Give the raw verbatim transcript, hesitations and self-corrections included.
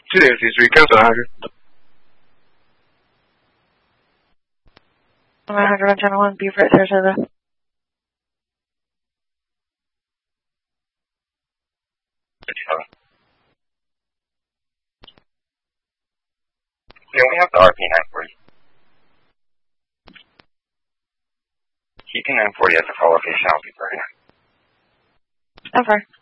two days, three, cancel one hundred. one hundred on channel one, Beaufort, Sarasota. Yeah, we have the R P nine forty. Keeping nine forty as a follow location, I'll be for you. Over.